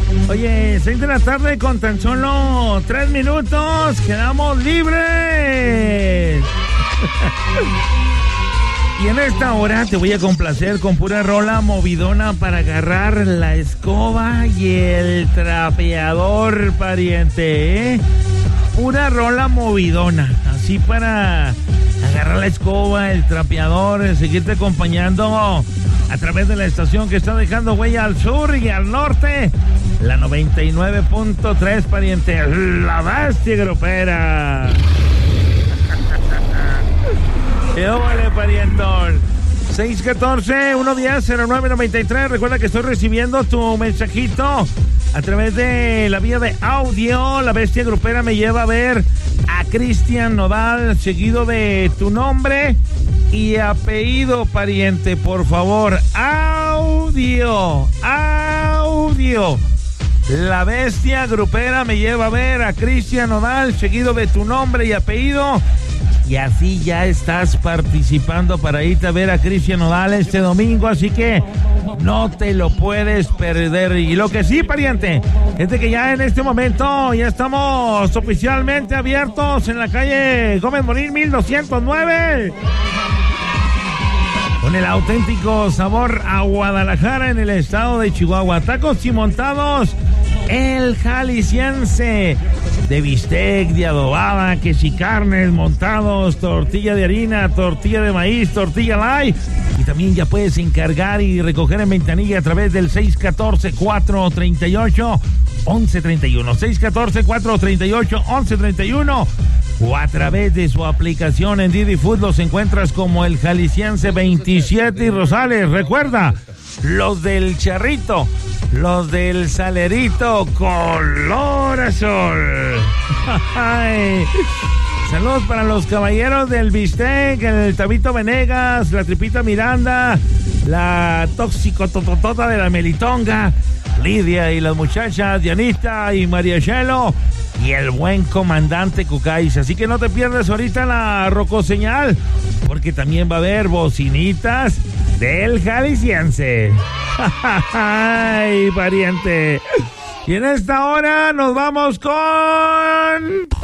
Oye, 6 de la tarde con tan solo 3 minutos, quedamos libres. Y en esta hora te voy a complacer con pura rola movidona para agarrar la escoba y el trapeador, pariente, ¿eh? Pura rola movidona, así para agarrar la escoba, el trapeador, seguirte acompañando a través de la estación que está dejando huella al sur y al norte, la 99.3, pariente, la bestia grupera. ¡Qué vale, parientón! 614-110-0993. Recuerda que estoy recibiendo tu mensajito a través de la vía de audio. La bestia grupera me lleva a ver a Cristian Nodal, seguido de tu nombre y apellido, pariente, por favor. Audio. La bestia grupera me lleva a ver a Cristian Nodal, seguido de tu nombre y apellido. Y así ya estás participando para irte a ver a Cristian Nodal este domingo, así que no te lo puedes perder. Y lo que sí, pariente, es de que ya en este momento ya estamos oficialmente abiertos en la calle Gómez Morín 1209. Con el auténtico sabor a Guadalajara en el estado de Chihuahua. Tacos y montados, el jalisciense. De bistec, de adobada, queso y carnes, montados, tortilla de harina, tortilla de maíz, tortilla light. Y también ya puedes encargar y recoger en ventanilla a través del 614-438-1131. 614-438-1131. O a través de su aplicación en Didi Food los encuentras como el Jalisciense 27 y Rosales. Recuerda, los del Charrito, los del Salerito, color azul. Saludos para los caballeros del bistec, el Tabito Venegas, la Tripita Miranda, la Tóxico Tototota de la Melitonga, Lidia y las muchachas Dianita y María Chelo y el buen comandante Cucáis. Así que no te pierdas ahorita la rocoseñal, porque también va a haber bocinitas del Jalisciense. ¡Ay, pariente! Y en esta hora nos vamos con...